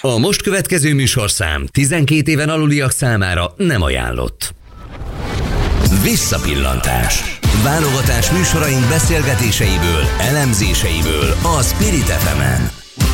A most következő műsorszám 12 éven aluliak számára nem ajánlott. Visszapillantás. Válogatás műsoraink beszélgetéseiből, elemzéseiből a Spirit FM-en.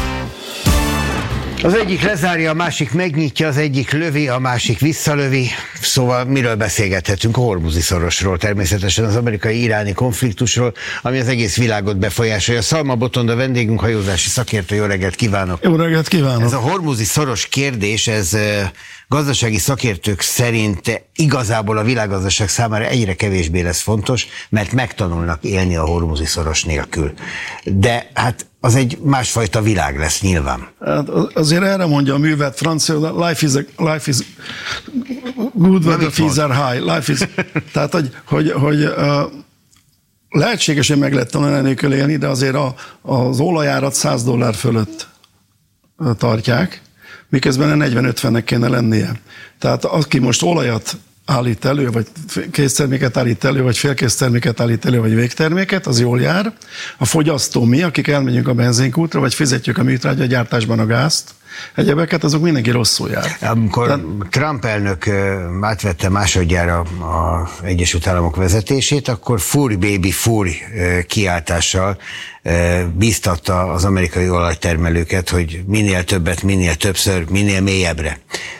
Az egyik lezárja, a másik megnyitja, az egyik lövi, a másik visszalövi. Szóval miről beszélgethetünk? A Hormuzi szorosról, természetesen az amerikai-iráni konfliktusról, ami az egész világot befolyásolja. Szalma Botond a vendégünk, hajózási szakértő. Jó reggelt kívánok! Jó reggelt kívánok! Ez a Hormuzi szoros kérdés, ez gazdasági szakértők szerint igazából a világgazdaság számára egyre kevésbé lesz fontos, mert megtanulnak élni a Hormuzi szoros nélkül. De hát az egy másfajta világ lesz nyilván. Hát azért erre mondja a művet francia, life is good when the fees are high. Life is, tehát, hogy lehetséges, hogy meg lehet tanulni nélkül élni, de azért az olajárat $100 fölött tartják, miközben 40-50-nek kéne lennie. Tehát aki most olajat állít elő, vagy készterméket állít elő, vagy félkészterméket állít elő, vagy végterméket, az jól jár. A fogyasztó mi, akik elmegyünk a benzinkútra, vagy fizetjük a műtrágya gyártásban a gázt, egyebeket, azok mindenki rosszul jár. Amikor Trump elnök átvette másodjára az Egyesült Államok vezetését, akkor Fury Baby Fury kiáltással bíztatta az amerikai olajtermelőket, hogy minél többet, minél többször, minél mélyebbre.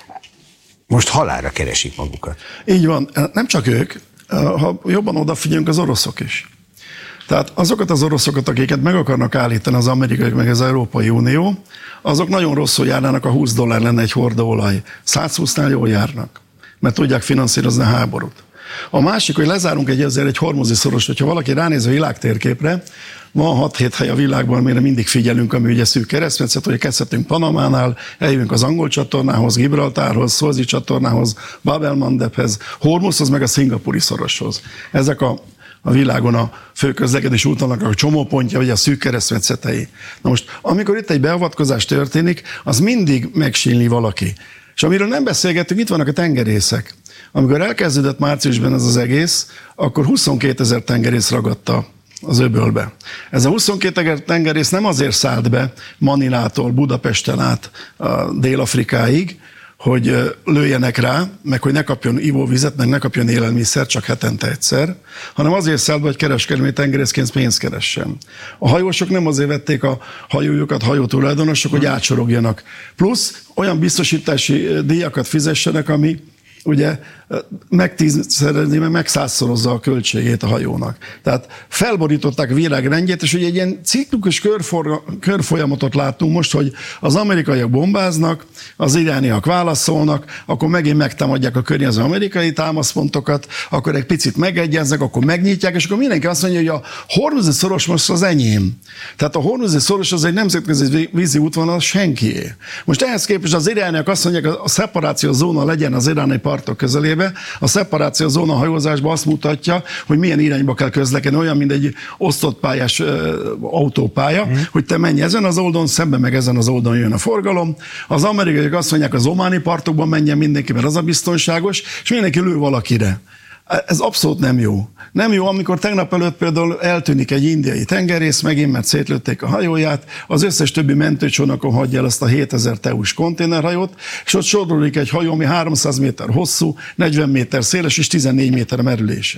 Most halálra keresik magukat. Így van. Nem csak ők, ha jobban odafigyelünk, az oroszok is. Tehát azokat az oroszokat, akiket meg akarnak állítani az amerikaiak, meg az Európai Unió, azok nagyon rosszul járnának, a $20 lenne egy hordóolaj. 120-nál jól járnak, mert tudják finanszírozni a háborút. A másik, hogy lezárunk egy Hormuzi szoros, hogyha valaki ránéz a világtérképre, van 6-7 hely a világban, amire mindig figyelünk, ami ugye szűk keresztmetszet, hogy kezdhetünk Panamánál, eljövünk az angol csatornához, Gibraltárhoz, Szolzi csatornához, Bab el-Mandebhez, Hormuzhoz, meg a szingapúri szoroshoz. Ezek a világon a főközlekedés útnak a csomópontja, vagy a szűk keresztmetszetei. Na most, amikor itt egy beavatkozás történik, az mindig megsínli valaki. És amiről nem beszélgettünk, itt vannak a tengerészek. Amikor elkezdődött márciusban ez az egész, akkor 22 000 tengerész ragadta az öbölbe. Ez a 22 000 tengerész nem azért szállt be Manilától Budapesten át Dél-Afrikáig, hogy lőjenek rá, meg hogy ne kapjon ivóvizet, meg ne kapjon élelmiszer, csak hetente egyszer, hanem azért szállt be, hogy kereskedelmi tengerészként pénzt keressen. A hajósok nem azért vették a hajójukat, hajótulajdonosok, hogy átsorogjanak. Plusz olyan biztosítási díjakat fizessenek, ami ugye megtízszerezni, meg 100-szorozza a költségét a hajónak. Tehát felborították a világrendjét, és ugye egy ilyen ciklikus körfolyamatot látunk most, hogy az amerikaiak bombáznak, az irániak válaszolnak, akkor megint megtámadják a környező amerikai támaszpontokat, akkor egy picit megegyeznek, akkor megnyitják, és akkor mindenki azt mondja, hogy a Hormuzi szoros most az enyém. Tehát a Hormuzi szoros az egy nemzetközi vízi útvonal, senkié. Most ehhez képest az irániak azt mondják, a szeparáció zóna legyen az iráni partok közelébe. A szeparáció zóna hajózásban azt mutatja, hogy milyen irányba kell közlekedni, olyan, mint egy osztott pályás autópálya, hogy te menj ezen az oldalon, szemben meg ezen az oldalon jön a forgalom. Az amerikaiak azt mondják, az ománi partokban menjen mindenki, mert az a biztonságos, és mindenki lő valakire. Ez abszolút nem jó. Nem jó, amikor tegnap előtt például eltűnik egy indiai tengerész, megint mert szétlőtték a hajóját, az összes többi mentőcsónakon hagyja el azt a 7000 teus konténerhajót, és ott sodrodik egy hajó, ami 300 méter hosszú, 40 méter széles és 14 méter merülése.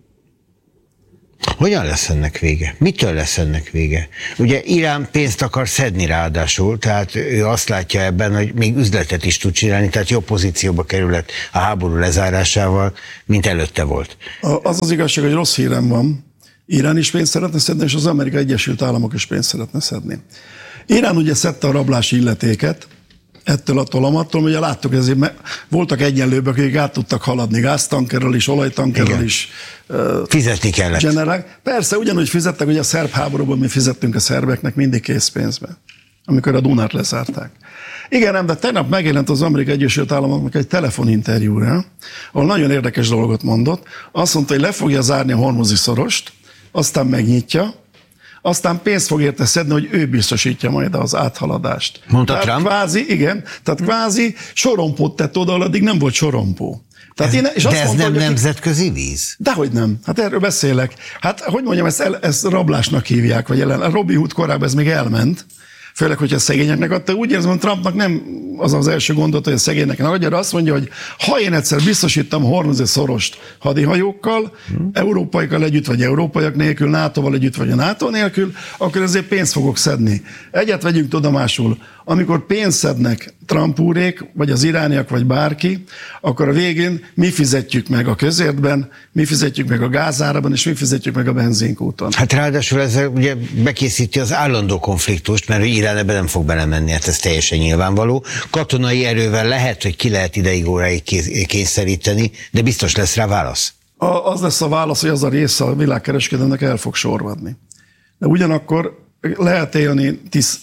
Hogyan lesz ennek vége? Mitől lesz ennek vége? Ugye Irán pénzt akar szedni ráadásul, tehát ő azt látja ebben, hogy még üzletet is tud csinálni, tehát jobb pozícióba kerülhet a háború lezárásával, mint előtte volt. Az az igazság, hogy rossz hírem van. Irán is pénzt szeretne szedni, és az Amerikai Egyesült Államok is pénzt szeretne szedni. Irán ugye szedte a rablási illetéket, ettől attól, ugye láttuk, hogy azért voltak egyenlőbbek, akik át tudtak haladni gáztankerrel is, olajtankerrel is. Fizetni kellett. Persze, ugyanúgy fizettek, hogy a szerb háborúban mi fizettünk a szerbeknek mindig készpénzbe, amikor a Dunát lezárták. Igen, de tegnap megjelent az Amerikai Egyesült Államoknak egy telefoninterjúra, ahol nagyon érdekes dolgot mondott. Azt mondta, hogy le fogja zárni a Hormuzi szorost, aztán megnyitja, aztán pénzt fog érte szedni, hogy ő biztosítja majd az áthaladást. Mondta Trump? Tehát kvázi sorompót tett oda, addig nem volt sorompó. Tehát de ez nem nemzetközi víz? Dehogy nem. Hát erről beszélek. Hát, hogy mondjam, ezt rablásnak hívják, vagy Robin Hood korában ez még elment. főleg, hogyha szegényeknek adta. Úgy érzem, hogy Trumpnak nem az első gondolat, hogy a szegényeknek adja, de azt mondja, hogy ha én egyszer biztosítom Hormuz-Szorost hadihajókkal, európaiakkal együtt, vagy európaiak nélkül, NATO-val együtt, vagy a NATO nélkül, akkor ezért pénzt fogok szedni. Egyet vegyünk tudomásul, amikor pénzt szednek Trump úrék, vagy az irániak, vagy bárki, akkor a végén mi fizetjük meg a közértben, mi fizetjük meg a gázárában, és mi fizetjük meg a benzinkúton. Hát ráadásul ez ugye bekészíti az állandó konfliktust, mert Irán ebben nem fog belemenni, hát ez teljesen nyilvánvaló. Katonai erővel lehet, hogy ki lehet ideig óráig kényszeríteni, de biztos lesz rá válasz. Az lesz a válasz, hogy az a része a világkereskedelemnek el fog sorvadni. De ugyanakkor lehet élni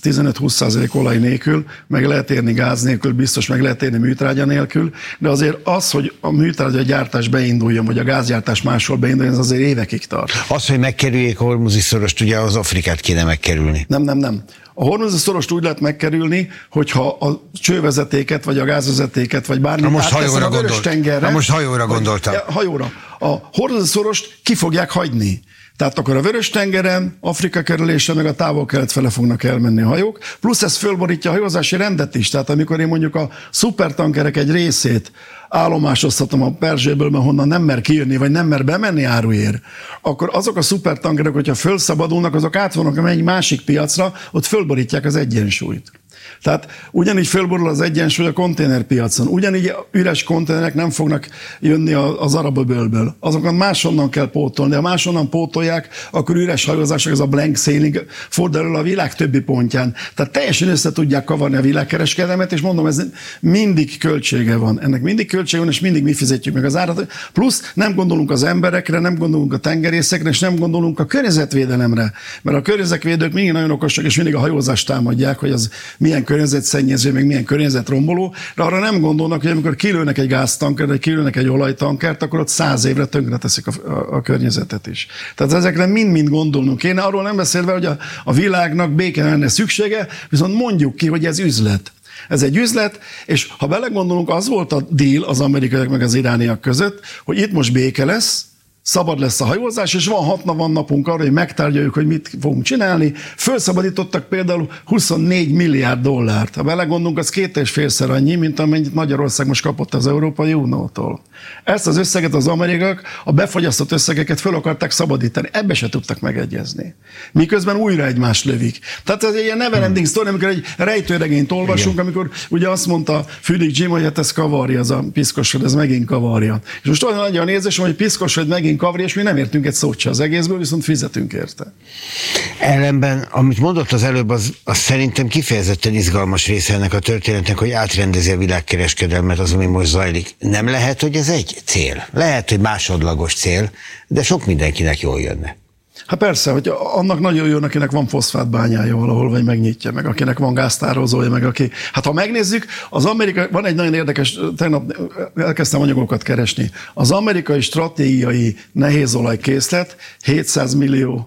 15-20% olaj nélkül, meg lehet érni gáz nélkül, biztos meg lehet érni műtrágya nélkül, de azért az, hogy a műtrágya gyártás beinduljon, vagy a gázgyártás máshol beinduljon, ez azért évekig tart. Az, hogy megkerüljék a Hormuzi-szorost, ugye az Afrikát kéne megkerülni. Nem. A Hormuzi-szorost úgy lehet megkerülni, hogyha a csővezetéket, vagy a gázvezetéket, vagy bármit átteszem a Vörös-tengerre. Most hajóra gondoltam. Hajóra. A Hormuzi-szorost ki fogják hagyni. Tehát akkor a Vörös-tengeren, Afrika kerülése, meg a távol-kelet fele fognak elmenni a hajók, plusz ez fölborítja a hajózási rendet is. Tehát amikor én mondjuk a szupertankerek egy részét állomásoztatom a Perzséből, honnan nem mer kijönni, vagy nem mer bemenni áruért, akkor azok a szupertankerek, hogyha fölszabadulnak, azok átvannak egy másik piacra, ott fölborítják az egyensúlyt. Tehát ugyanígy fölborul az egyensúly a konténerpiacon. Ugyanígy üres konténerek nem fognak jönni az Arab-öbölből. Azokat máshonnan kell pótolni. Ha máshonnan pótolják, akkor üres hajózások, ez a blank sailing fordul elő a világ többi pontján. Tehát teljesen össze tudják kavarni a világkereskedelmet, és mondom, ez mindig költsége van. Ennek mindig költsége van, és mindig mi fizetjük meg az árat. Plusz nem gondolunk az emberekre, nem gondolunk a tengerészekre, és nem gondolunk a környezetvédelemre. Mert a környezetvédők mindig nagyon okosak, és mindig a hajózást támadják, hogy az milyen környezetszennyező, meg milyen környezetromboló, de arra nem gondolnak, hogy amikor kilőnek egy gáztankert, vagy kilőnek egy olajtankert, akkor ott 100 évre tönkreteszik a környezetet is. Tehát ezekre mind-mind gondolnunk kéne, arról nem beszélve, hogy a világnak békére lenne szüksége, viszont mondjuk ki, hogy ez üzlet. Ez egy üzlet, és ha belegondolunk, az volt a deal az amerikaiak meg az irániak között, hogy itt most béke lesz, szabad lesz a hajózás, és van napunk arra, hogy megtárgyaljuk, hogy mit fogunk csinálni. Fölszabadítottak például 24 milliárd dollárt. Ha belegondolunk, az 2,5-szer annyi, mint amennyit Magyarország most kapott az Európai Uniótól. Ezt az összeget az amerikaiak, a befagyasztott összegeket föl akarták szabadítani. Ebbe se tudtak megegyezni. Miközben újra egymást lövik. Tehát ez egy ilyen never ending story, amikor egy rejtőregényt olvasunk, amikor ugye azt mondta Fülig Jim, hogy hát ez kavarja, ez a piszkosod, ez megint kavarja. És most olyan nagyon érzésem, hogy piszkosod megint kavarja, és mi nem értünk egy szót se az egészből, viszont fizetünk érte. Ellenben, amit mondott az előbb, az szerintem kifejezetten izgalmas része ennek a történetnek, hogy átrendezi a világkereskedelmet az, ami most zajlik. Nem lehet, hogy ez egy cél. Lehet, hogy másodlagos cél, de sok mindenkinek jól jönne. Hát persze, hogy annak nagyon jó, akinek van foszfátbányája valahol, vagy megnyitja meg, akinek van gáztározója, meg aki... Hát ha megnézzük, az amerikai, van egy nagyon érdekes, tegnap elkezdtem anyagokat keresni. Az amerikai stratégiai nehézolajkészlet 700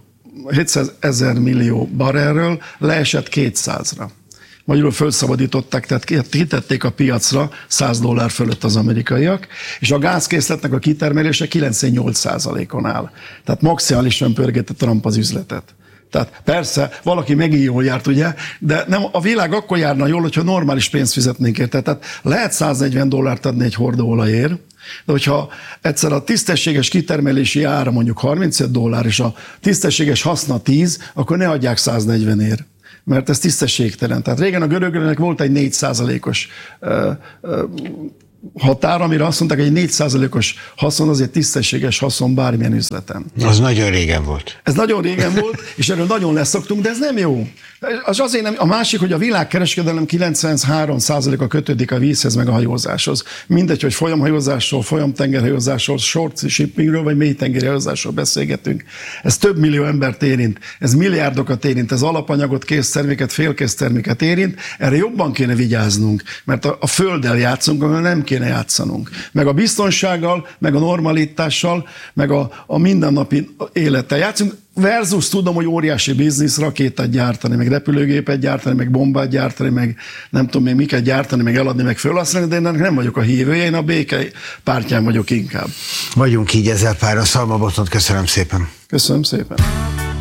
000 millió barrelről leesett 200-ra. Magyarul felszabadították, tehát kitették a piacra $100 fölött az amerikaiak, és a gázkészletnek a kitermelése 98%-on áll. Tehát maximálisan pörgette Trump az üzletet. Tehát persze, valaki megint jól járt, ugye, de nem, a világ akkor járna jól, hogyha normális pénzt fizetnénk érte. Tehát lehet $140 adni egy hordóolajért, de hogyha egyszer a tisztességes kitermelési ára mondjuk $35, és a tisztességes haszna 10, akkor ne adják 140-ért. Mert ez tisztességtelen. Tehát régen a görögöknek volt egy 4%-os határ, amire azt mondták, hogy egy 4%-os haszon azért tisztességes haszon bármilyen üzleten. Az nagyon régen volt. Ez nagyon régen volt, és erről nagyon leszoktunk, de ez nem jó. Az azért nem, a másik, hogy a világkereskedelem 93%-a kötődik a vízhez, meg a hajózáshoz. Mindegy, hogy folyamhajózásról, folyamtengerhajózásról, short shippingről, vagy mélytengeri hajózásról beszélgetünk. Ez több millió embert érint, ez milliárdokat érint, ez alapanyagot, készterméket, félkészterméket érint. Erre jobban kéne vigyáznunk, mert a földdel játszunk, ahol nem kéne játszanunk. Meg a biztonsággal, meg a normalitással, meg a mindennapi élettel játszunk. Versus tudom, hogy óriási biznisz rakétát gyártani, meg repülőgépet gyártani, meg bombát gyártani, meg nem tudom még miket gyártani, meg eladni, meg felhasználni, de én nem vagyok a hívője, én a béke pártján vagyok inkább. Vagyunk így ezzel párra. Szalma Botont, köszönöm szépen. Köszönöm szépen.